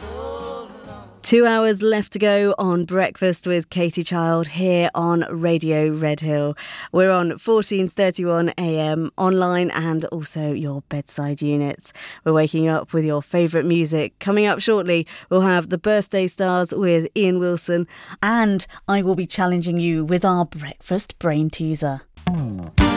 2 hours left to go on Breakfast with Katie Child here on Radio Red Hill. We're on 1431 AM, online and also your bedside units. We're waking up with your favourite music. Coming up shortly, we'll have the Birthday Stars with Ian Wilson. And I will be challenging you with our breakfast brain teaser.